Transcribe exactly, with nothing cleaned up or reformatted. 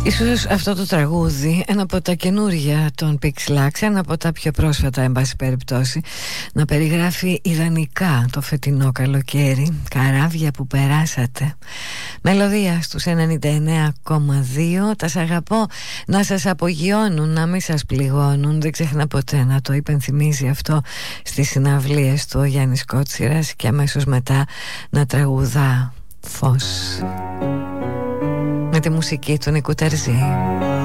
Ίσως αυτό το τραγούδι, ένα από τα καινούργια των Pixelax, ένα από τα πιο πρόσφατα εν πάση περιπτώσει, να περιγράφει ιδανικά το φετινό καλοκαίρι. Καράβια που περάσατε. Μελωδία στους ενενήντα εννέα κόμμα δύο. Τα σ' αγαπώ να σας απογειώνουν, να μην σας πληγώνουν. Δεν ξέχνα ποτέ να το υπενθυμίζει αυτό στις συναυλίες του ο Γιάννης Κότσιρας, και αμέσως μετά να τραγουδά Φως με τη μουσική του Νίκου Τερζή.